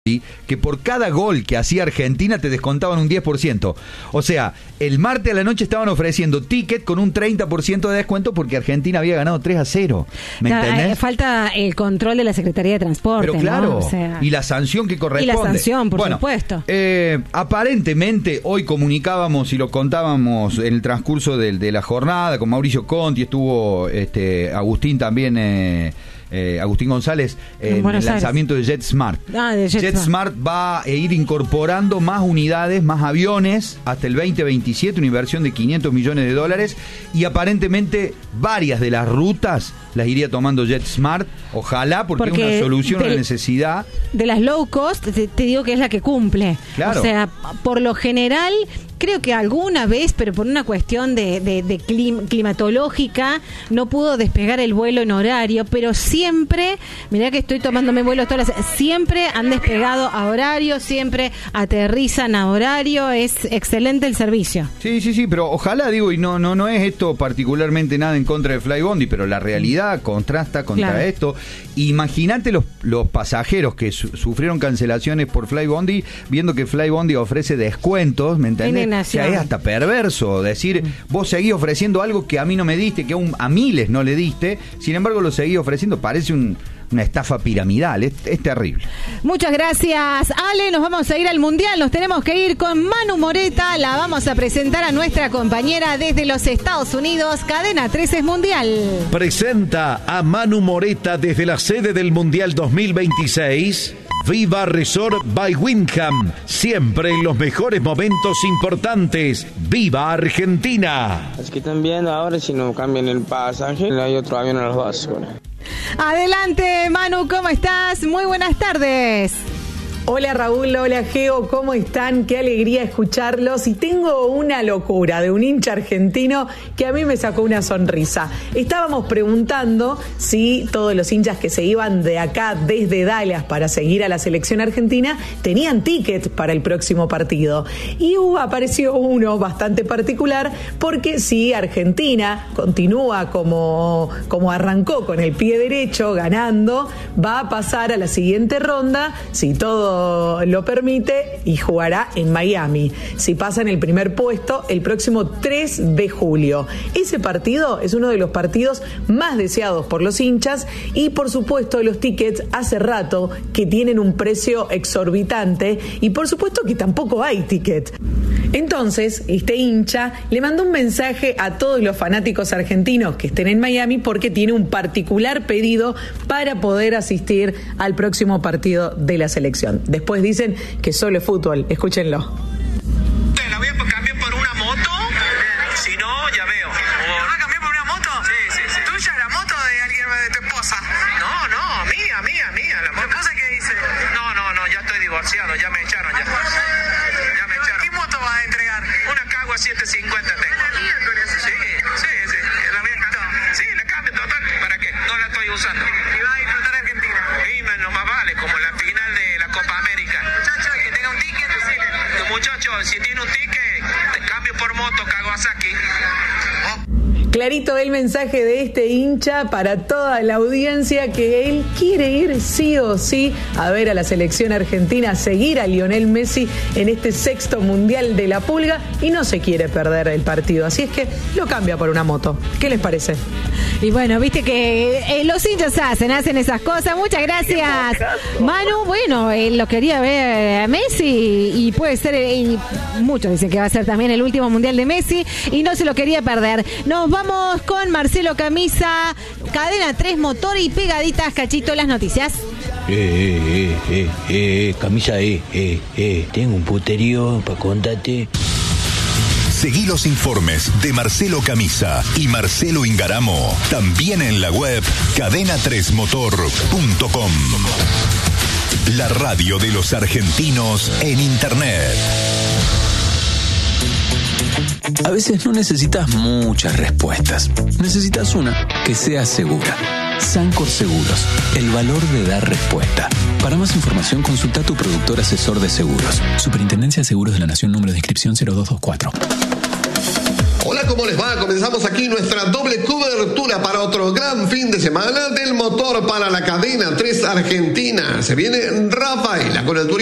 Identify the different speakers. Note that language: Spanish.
Speaker 1: que por cada gol que hacía Argentina te descontaban un 10%. O sea, el martes a la noche estaban ofreciendo ticket con un 30% de descuento porque Argentina había ganado 3-0. ¿Me entendés?
Speaker 2: Falta el control de la Secretaría de Transporte.
Speaker 1: Pero claro,
Speaker 2: ¿no? O sea,
Speaker 1: y la sanción que corresponde.
Speaker 2: Y la sanción, por supuesto.
Speaker 1: Aparentemente, hoy comunicábamos y lo contábamos en el transcurso de la jornada con Mauricio Conti, estuvo Agustín también... Agustín González en el lanzamiento de JetSmart. JetSmart va a ir incorporando más unidades, más aviones hasta el 2027, una inversión de $500 millones, y aparentemente varias de las rutas las iría tomando JetSmart, ojalá, porque es una solución a la necesidad. De las low cost, te digo que es la que cumple. Claro.
Speaker 2: O sea, por lo general, creo que alguna vez, pero por una cuestión de climatológica, no pudo despegar el vuelo en horario, pero siempre, mirá que estoy tomándome vuelos siempre han despegado a horario, siempre aterrizan a horario, es excelente el servicio.
Speaker 1: Sí, pero ojalá, digo, y no es esto particularmente nada en contra de Flybondi, pero la realidad contrasta contra esto. Imagínate los pasajeros que sufrieron cancelaciones por Flybondi, viendo que Flybondi ofrece descuentos, ¿me entendés? O sea, es hasta perverso decir, vos seguís ofreciendo algo que a mí no me diste, que a miles no le diste, sin embargo lo seguís ofreciendo, parece una estafa piramidal, es terrible.
Speaker 2: Muchas gracias, Ale. Nos vamos a ir al Mundial, nos tenemos que ir con Manu Moreta, la vamos a presentar a nuestra compañera desde los Estados Unidos. Cadena 3 es Mundial.
Speaker 3: Presenta a Manu Moreta desde la sede del Mundial 2026. Viva Resort by Wyndham, siempre en los mejores momentos importantes. ¡Viva Argentina!
Speaker 4: Es que están viendo ahora si no cambian el pasaje, hay otro avión a las 2 horas.
Speaker 2: Adelante, Manu, ¿cómo estás? Muy buenas tardes.
Speaker 5: Hola Raúl, hola Geo, ¿cómo están? Qué alegría escucharlos. Y tengo una locura de un hincha argentino que a mí me sacó una sonrisa. Estábamos preguntando si todos los hinchas que se iban de acá desde Dallas para seguir a la selección argentina tenían ticket para el próximo partido. Y apareció uno bastante particular, porque si Argentina continúa como arrancó, con el pie derecho, ganando, va a pasar a la siguiente ronda, si todo lo permite, y jugará en Miami. Si pasa en el primer puesto el próximo 3 de julio. Ese partido es uno de los partidos más deseados por los hinchas, y por supuesto los tickets hace rato que tienen un precio exorbitante, y por supuesto que tampoco hay ticket. Entonces, este hincha le mandó un mensaje a todos los fanáticos argentinos que estén en Miami, porque tiene un particular pedido para poder asistir al próximo partido de la selección. Después dicen que solo es fútbol. Escúchenlo.
Speaker 6: La voy a cambiar por una moto. Si no, ya veo. ¿La vas a cambiar por una moto? Sí. ¿Tuya la moto de alguien, de tu esposa? No, mía. La moto. ¿Tu esposa qué dice? No, ya estoy divorciado, ya me echaron. ¿Qué moto vas a entregar? Una Cagua 750 tengo. Sí. La voy a cambiar. Sí, la cambio total. ¿Para qué? No la estoy usando. ¿Y vas a disfrutar de Argentina? Sí, no más vale, como la final de la Copa América. Muchacho, que tenga un ticket, decile. Muchacho, si tiene un ticket, te cambio por moto Kawasaki.
Speaker 5: Clarito el mensaje de este hincha para toda la audiencia, que él quiere ir sí o sí a ver a la selección argentina, seguir a Lionel Messi en este 6º Mundial de la Pulga, y no se quiere perder el partido. Así es que lo cambia por una moto. ¿Qué les parece?
Speaker 2: Y bueno, viste que los hinchas hacen esas cosas. Muchas gracias, Manu. Bueno, él lo quería ver a Messi, y puede ser, y muchos dicen que va a ser también el último Mundial de Messi, y no se lo quería perder. Nos vamos con Marcelo Camisa, Cadena 3 Motor, y pegaditas, Cachito, las noticias.
Speaker 7: Camisa, tengo un puterío para contarte.
Speaker 8: Seguí los informes de Marcelo Camisa y Marcelo Ingaramo también en la web cadena3motor.com. La radio de los argentinos en Internet.
Speaker 9: A veces no necesitas muchas respuestas. Necesitas una que sea segura. Sancor Seguros, el valor de dar respuesta. Para más información, consulta a tu productor asesor de seguros. Superintendencia de Seguros de la Nación, número de inscripción 0224.
Speaker 10: Hola, ¿cómo les va? Comenzamos aquí nuestra doble cobertura para otro gran fin de semana del motor para la cadena 3 Argentina. Se viene Rafaela con el turismo.